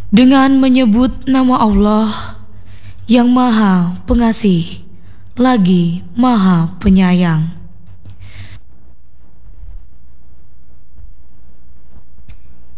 Dengan menyebut nama Allah yang Maha Pengasih lagi Maha Penyayang.